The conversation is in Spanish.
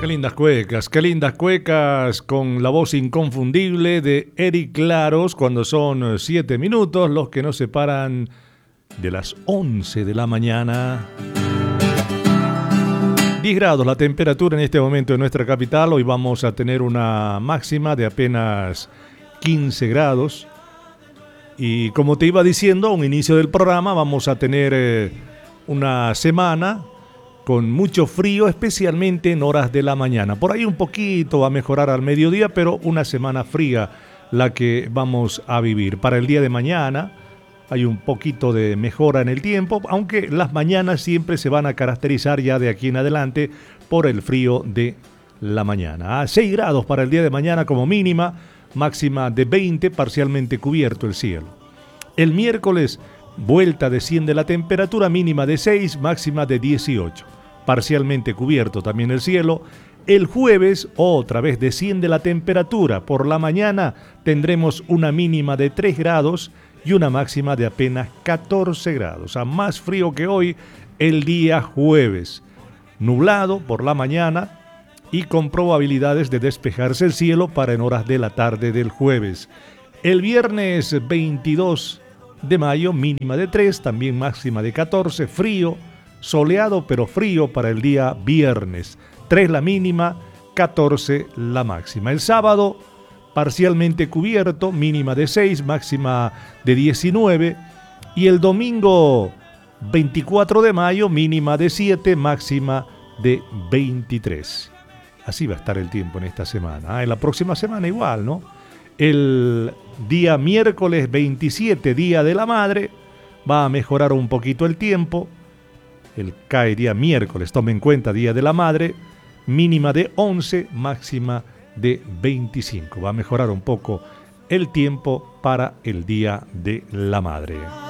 qué lindas cuecas con la voz inconfundible de Eric Claros cuando son 7 minutos los que nos separan de las 11 de la mañana. 10 grados la temperatura en este momento en nuestra capital. Hoy vamos a tener una máxima de apenas 15 grados. Y como te iba diciendo a un inicio del programa, vamos a tener una semana con mucho frío, especialmente en horas de la mañana. Por ahí un poquito va a mejorar al mediodía, pero una semana fría la que vamos a vivir. Para el día de mañana hay un poquito de mejora en el tiempo, aunque las mañanas siempre se van a caracterizar ya de aquí en adelante por el frío de la mañana. A 6 grados para el día de mañana como mínima, máxima de 20, parcialmente cubierto el cielo. El miércoles, vuelta desciende la temperatura, mínima de 6, máxima de 18. Parcialmente cubierto también el cielo. El jueves otra vez desciende la temperatura. Por la mañana tendremos una mínima de 3 grados y una máxima de apenas 14 grados. O sea, más frío que hoy el día jueves. Nublado por la mañana y con probabilidades de despejarse el cielo para en horas de la tarde del jueves. El viernes 22 de mayo, mínima de 3, también máxima de 14, frío. Soleado pero frío para el día viernes. 3 la mínima, 14 la máxima. El sábado parcialmente cubierto, mínima de 6, máxima de 19. Y el domingo 24 de mayo, mínima de 7, máxima de 23. Así va a estar el tiempo en esta semana. En la próxima semana igual, ¿no? El día miércoles 27, Día de la Madre, va a mejorar un poquito el tiempo. Cae día miércoles, tome en cuenta Día de la Madre, mínima de 11, máxima de 25. Va a mejorar un poco el tiempo para el Día de la Madre.